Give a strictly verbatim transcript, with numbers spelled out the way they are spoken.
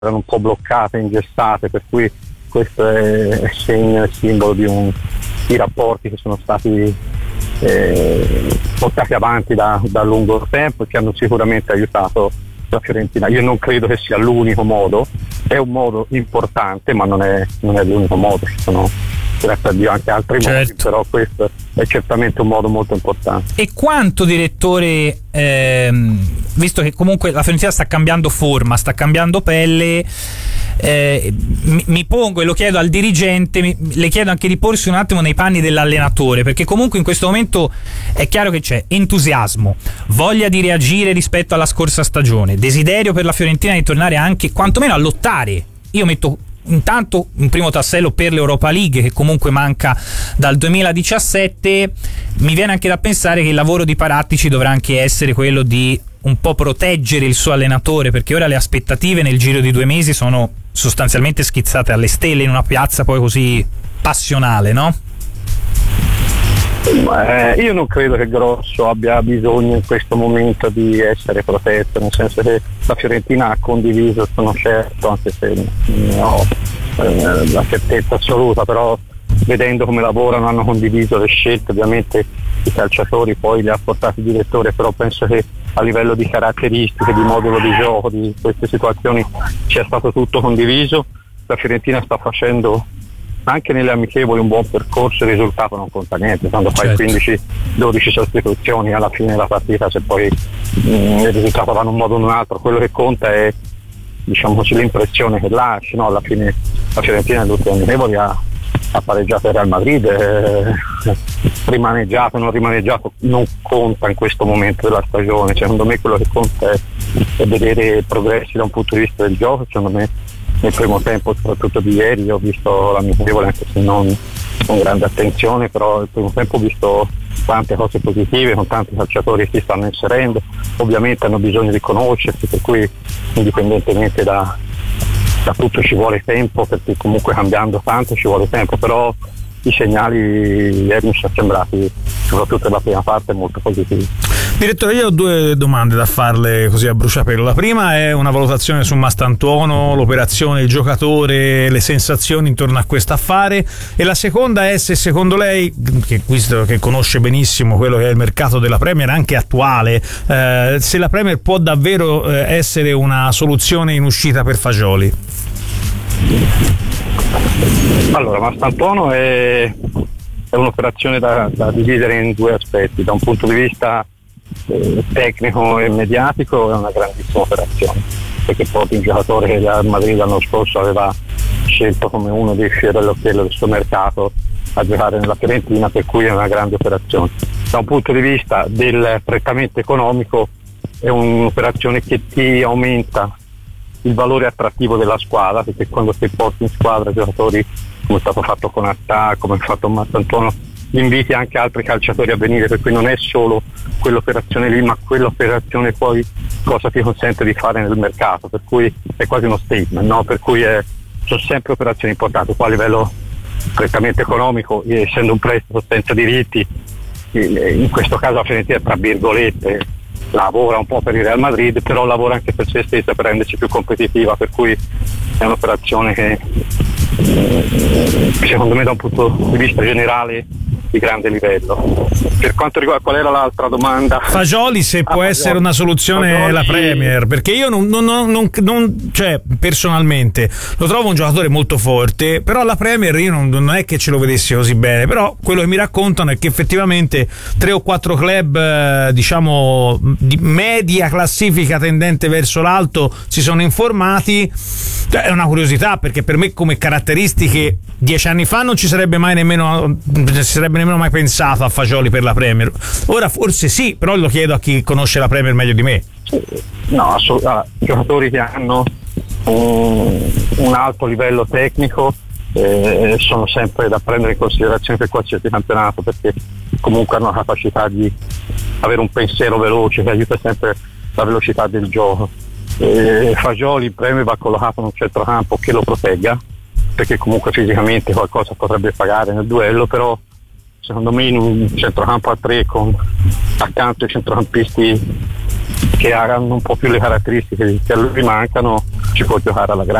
erano un po' bloccate, ingessate, per cui questo è segno e simbolo di, un, di rapporti che sono stati eh, portati avanti da, da lungo tempo e che hanno sicuramente aiutato la Fiorentina. Io non credo che sia l'unico modo, è un modo importante, ma non è, non è l'unico modo, ci sono grazie a Dio anche altri certo. modi, però questo è certamente un modo molto importante. E quanto, direttore, ehm, visto che comunque la Fiorentina sta cambiando forma, sta cambiando pelle, eh, mi, mi pongo e lo chiedo al dirigente, mi, le chiedo anche di porsi un attimo nei panni dell'allenatore, perché comunque in questo momento è chiaro che c'è entusiasmo, voglia di reagire rispetto alla scorsa stagione, desiderio per la Fiorentina di tornare anche quantomeno a lottare. Io metto intanto un primo tassello per l'Europa League, che comunque manca dal duemiladiciassette. Mi viene anche da pensare che il lavoro di Parattici dovrà anche essere quello di un po' proteggere il suo allenatore, perché ora le aspettative nel giro di due mesi sono sostanzialmente schizzate alle stelle in una piazza poi così passionale, no? Eh, io non credo che Grosso abbia bisogno in questo momento di essere protetto, nel senso che la Fiorentina ha condiviso, sono certo, anche se non ho eh, la certezza assoluta, però vedendo come lavorano hanno condiviso le scelte, ovviamente i calciatori poi li ha portati il direttore, però penso che a livello di caratteristiche, di modulo di gioco, di queste situazioni sia stato tutto condiviso. La Fiorentina sta facendo anche nelle amichevoli un buon percorso, il risultato non conta niente, quando fai certo. quindici dodici sostituzioni alla fine della partita, se poi mh, il risultato va in un modo o in un altro, quello che conta è, diciamo così, l'impressione che lasci, no? Alla fine la Fiorentina nelle ultime amichevoli ha, ha pareggiato il Real Madrid, eh, rimaneggiato, non rimaneggiato non conta in questo momento della stagione. Secondo me quello che conta è, è vedere progressi da un punto di vista del gioco. Secondo me nel primo tempo, soprattutto di ieri, ho visto l'amichevole, anche se non con grande attenzione, però nel primo tempo ho visto tante cose positive, con tanti calciatori che si stanno inserendo, ovviamente hanno bisogno di conoscersi, per cui indipendentemente da, da tutto ci vuole tempo, perché comunque cambiando tanto ci vuole tempo, però i segnali ieri mi sono sembrati, soprattutto nella prima parte, molto positivi. Direttore, io ho due domande da farle così a bruciapelo. La prima è una valutazione su Mastantuono, l'operazione, il giocatore, le sensazioni intorno a questo affare, e la seconda è se secondo lei, che, visto che conosce benissimo quello che è il mercato della Premier anche attuale, eh, se la Premier può davvero eh, essere una soluzione in uscita per Fagioli. Allora, Mastantuono è, è un'operazione da, da dividere in due aspetti. Da un punto di vista eh, tecnico e mediatico è una grandissima operazione, perché proprio un giocatore che il Madrid l'anno scorso aveva scelto come uno dei fiori all'occhiello del suo mercato a giocare nella Fiorentina, per cui è una grande operazione. Da un punto di vista del prettamente economico è un'operazione che ti aumenta il valore attrattivo della squadra, perché quando ti porti in squadra giocatori come è stato fatto con Attà, come ha fatto Mastantuono, inviti anche altri calciatori a venire, per cui non è solo quell'operazione lì, ma quell'operazione poi cosa ti consente di fare nel mercato, per cui è quasi uno statement, no? Per cui è, sono sempre operazioni importanti. Poi a livello prettamente economico, essendo un prestito senza diritti, in questo caso la Fiorentina, tra virgolette, lavora un po' per il Real Madrid, però lavora anche per se stessa, per rendersi più competitiva, per cui è un'operazione che secondo me da un punto di vista generale di grande livello. Per quanto riguarda, qual era l'altra domanda? Fagioli, se può ah, essere una soluzione Fagioli... la Premier, perché io non, non, non, non cioè personalmente lo trovo un giocatore molto forte, però la Premier io non, non è che ce lo vedessi così bene, però quello che mi raccontano è che effettivamente tre o quattro club eh, diciamo di media classifica tendente verso l'alto si sono informati. È una curiosità, perché per me come caratteristiche dieci anni fa non ci sarebbe mai nemmeno non ci sarebbe nemmeno mai pensato a Fagioli per la Premier. Ora forse sì, però lo chiedo a chi conosce la Premier meglio di me. No, assolutamente. Giocatori che hanno un, un alto livello tecnico eh, sono sempre da prendere in considerazione per qualsiasi campionato, perché comunque hanno la capacità di avere un pensiero veloce che aiuta sempre la velocità del gioco. Eh, Fagioli in Premier va collocato in un centrocampo che lo protegga, perché comunque fisicamente qualcosa potrebbe pagare nel duello, però secondo me in un centrocampo a tre con accanto ai centrocampisti che hanno un po' più le caratteristiche che a lui mancano, si può giocare alla grande.